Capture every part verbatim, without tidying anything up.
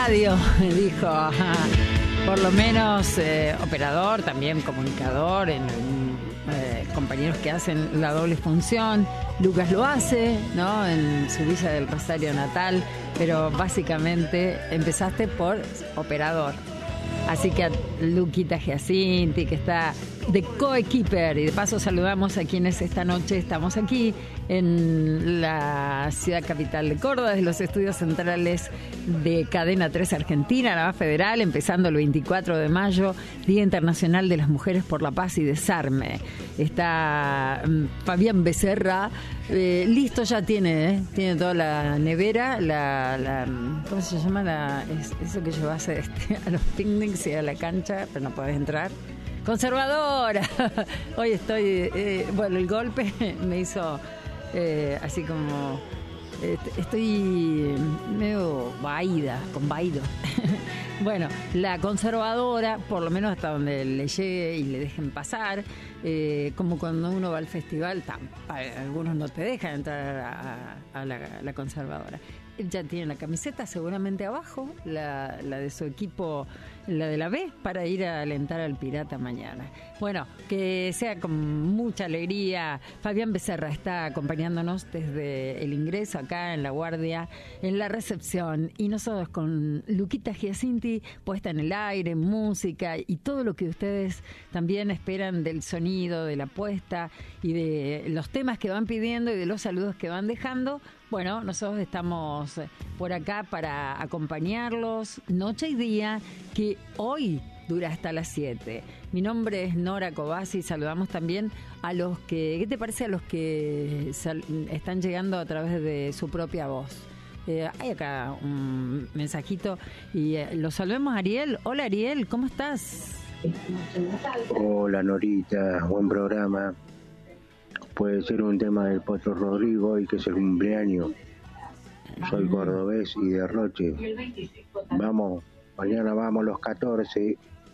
radio, dijo. Ajá. Por lo menos eh, operador, también comunicador, en, eh, compañeros que hacen la doble función. Lucas lo hace, ¿no? En su Villa del Rosario natal, pero básicamente empezaste por operador. Así que a Luquita Giacinti, que está de coequiper, y de paso saludamos a quienes esta noche estamos aquí en la ciudad capital de Córdoba, desde los estudios centrales de Cadena tres Argentina, la Federal, empezando el veinticuatro de mayo, Día Internacional de las Mujeres por la Paz y Desarme. Está um, Fabián Becerra, eh, listo ya tiene, ¿eh? Tiene toda la nevera, la, la ¿cómo se llama? La, es, eso que llevas este, a los picnics y a la cancha, pero no podés entrar. Conservadora. Hoy estoy, eh, bueno, el golpe me hizo eh, así como, eh, estoy medio vaída, con vaído. Bueno, la conservadora, por lo menos hasta donde le llegue y le dejen pasar, eh, como cuando uno va al festival, tam, algunos no te dejan entrar a, a, la, a la conservadora. Él ya tiene la camiseta seguramente abajo, la, la de su equipo, la de la B, para ir a alentar al Pirata mañana. Bueno, que sea con mucha alegría. Fabián Becerra está acompañándonos desde el ingreso acá en La Guardia, en la recepción, y nosotros con Luquita Giacinti puesta en el aire, música y todo lo que ustedes también esperan del sonido, de la puesta y de los temas que van pidiendo y de los saludos que van dejando. Bueno, nosotros estamos por acá para acompañarlos noche y día, que hoy dura hasta las siete. Mi nombre es Nora Cobasi y saludamos también a los que, ¿qué te parece a los que sal, están llegando a través de su propia voz? Eh, hay acá un mensajito y eh, los saludemos a Ariel. Hola Ariel, ¿cómo estás? Hola Norita, buen programa. Puede ser un tema del Potro Rodrigo y que es el cumpleaños. Soy cordobés y de Roche. Vamos, mañana vamos los catorce.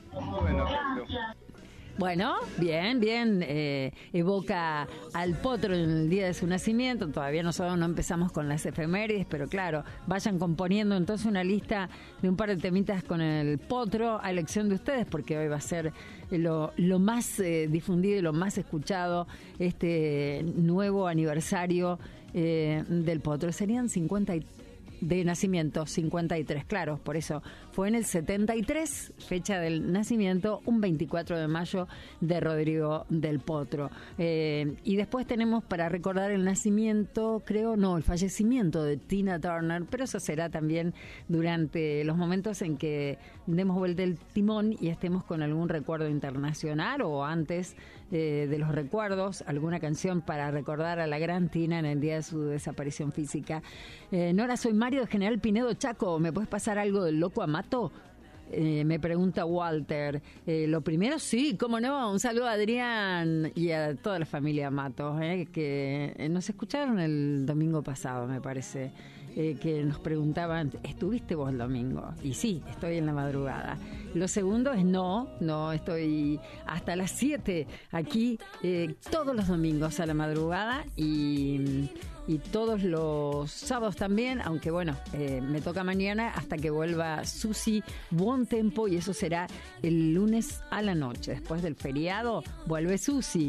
Bueno, bien, bien, eh, evoca al Potro en el día de su nacimiento. Todavía nosotros no empezamos con las efemérides, pero claro, vayan componiendo entonces una lista de un par de temitas con el Potro a elección de ustedes, porque hoy va a ser lo, lo más eh, difundido y lo más escuchado este nuevo aniversario eh, del Potro. Serían cincuenta y tres de nacimiento, cincuenta y tres, claro, por eso fue en el setenta y tres, fecha del nacimiento, un veinticuatro de mayo de Rodrigo del Potro. Eh, y después tenemos para recordar el nacimiento, creo, no, el fallecimiento de Tina Turner, pero eso será también durante los momentos en que demos vuelta el timón y estemos con algún recuerdo internacional o antes eh, de los recuerdos, alguna canción para recordar a la gran Tina en el día de su desaparición física. Eh, Nora, soy Mario de General Pinedo, Chaco. ¿Me puedes pasar algo del Loco Amato? Eh, me pregunta Walter. Eh, lo primero, sí, cómo no. Un saludo a Adrián y a toda la familia Amato, eh, que nos escucharon el domingo pasado, me parece, eh, que nos preguntaban, ¿estuviste vos el domingo? Y sí, estoy en la madrugada. Lo segundo es no, no estoy hasta las siete aquí, eh, todos los domingos a la madrugada y... y todos los sábados también, aunque bueno, eh, me toca mañana hasta que vuelva Susi Buen Tempo, y eso será el lunes a la noche. Después del feriado vuelve Susi.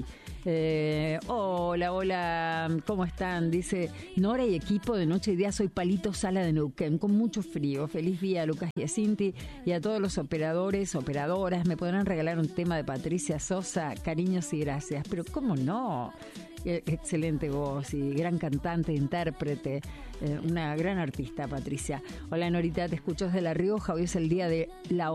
Eh, hola, hola, ¿cómo están? Dice Nora y equipo de Noche y Día, soy Palito Sala de Neuquén, con mucho frío. Feliz día a Lucas Giacinti y a todos los operadores, operadoras. Me podrán regalar un tema de Patricia Sosa, cariños y gracias. Pero ¿cómo no? Excelente voz y gran cantante, intérprete, eh, una gran artista, Patricia. Hola Norita, te escucho desde La Rioja. Hoy es el día de la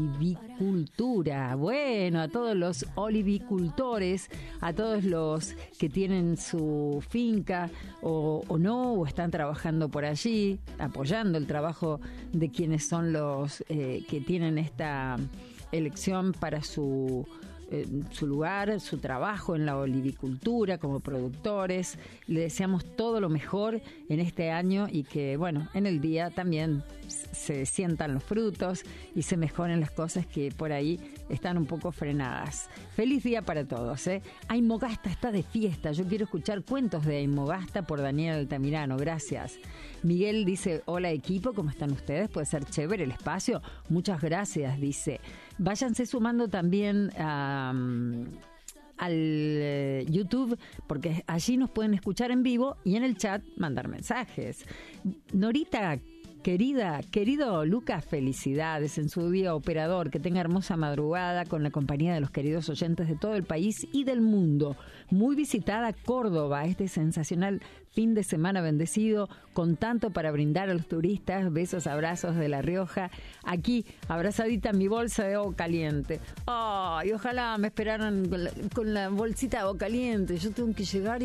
olivicultura. Bueno, a todos los olivicultores, a todos los que tienen su finca o, o no, o están trabajando por allí, apoyando el trabajo de quienes son los eh, que tienen esta elección para su Eh, su lugar, su trabajo en la olivicultura como productores. Le deseamos todo lo mejor en este año y que, bueno, en el día también se sientan los frutos y se mejoren las cosas que por ahí están un poco frenadas. Feliz día para todos, ¿eh? Aymogasta está de fiesta. Yo quiero escuchar cuentos de Aymogasta por Daniel Altamirano. Gracias. Miguel dice, hola equipo, ¿cómo están ustedes? Puede ser chévere el espacio. Muchas gracias, dice. Váyanse sumando también a... Um, al eh, YouTube, porque allí nos pueden escuchar en vivo y en el chat mandar mensajes. Norita, querida, querido Lucas, felicidades en su día operador, que tenga hermosa madrugada con la compañía de los queridos oyentes de todo el país y del mundo. Muy visitada Córdoba, este sensacional fin de semana bendecido, con tanto para brindar a los turistas. Besos, abrazos de La Rioja. Aquí, abrazadita mi bolsa de agua caliente. Ay, ojalá me esperaran con la, con la bolsita de agua caliente. Yo tengo que llegar y,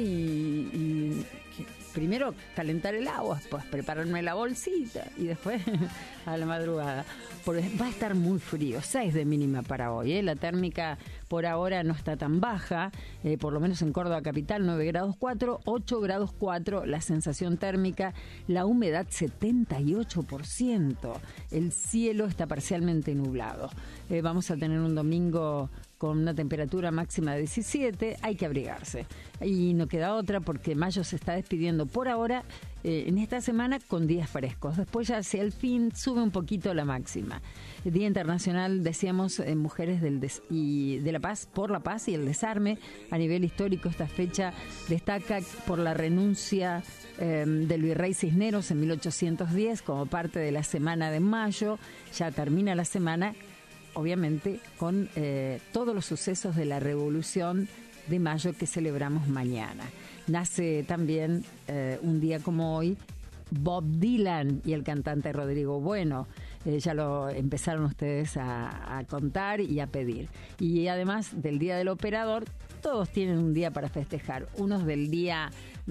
y primero calentar el agua, pues prepararme la bolsita y después a la madrugada. Porque va a estar muy frío, seis de mínima para hoy, ¿eh? La térmica por ahora no está tan baja, eh, por lo menos en Córdoba capital nueve grados cuatro, ocho grados cuatro la sensación térmica, la humedad setenta y ocho por ciento, el cielo está parcialmente nublado. Eh, vamos a tener un domingo con una temperatura máxima de diecisiete, hay que abrigarse. Y no queda otra porque mayo se está despidiendo por ahora, eh, en esta semana con días frescos. Después ya hacia el fin sube un poquito la máxima. El Día Internacional, decíamos, eh, Mujeres del des- y de la Paz, por la Paz y el Desarme. A nivel histórico esta fecha destaca por la renuncia eh, del virrey Cisneros en mil ochocientos diez como parte de la Semana de Mayo. Ya termina la semana, obviamente, con eh, todos los sucesos de la Revolución de Mayo que celebramos mañana. Nace también, eh, un día como hoy, Bob Dylan y el cantante Rodrigo Bueno. Eh, ya lo empezaron ustedes a, a contar y a pedir. Y además del Día del Operador, todos tienen un día para festejar. Unos del Día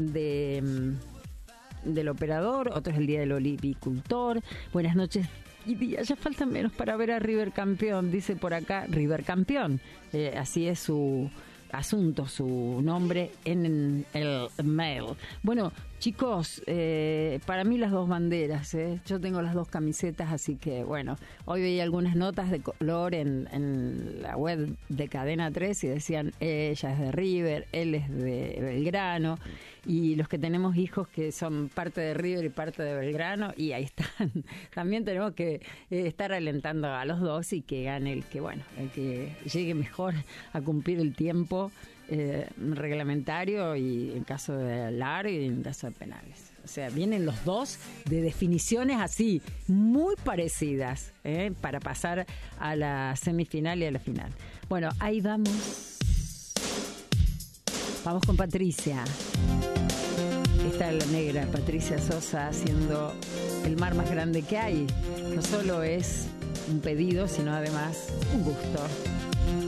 de, del Operador, otros el Día del Olivicultor. Buenas noches. Y día, ya falta menos para ver a River campeón, dice por acá, River campeón. Eh, así es su asunto, su nombre en el mail. Bueno, chicos, eh, para mí las dos banderas, ¿eh? Yo tengo las dos camisetas, así que bueno, hoy veía algunas notas de color en, en la web de Cadena tres y decían, ella es de River, él es de Belgrano, y los que tenemos hijos que son parte de River y parte de Belgrano, y ahí están. También tenemos que eh, estar alentando a los dos y que gane el que, bueno, el que llegue mejor a cumplir el tiempo Eh, reglamentario y en caso de largo y en caso de penales. O sea, vienen los dos de definiciones así, muy parecidas, ¿eh? Para pasar a la semifinal y a la final. Bueno, ahí vamos. Vamos con Patricia. Está la negra, Patricia Sosa, haciendo El mar más grande que hay. No solo es un pedido, sino además un gusto.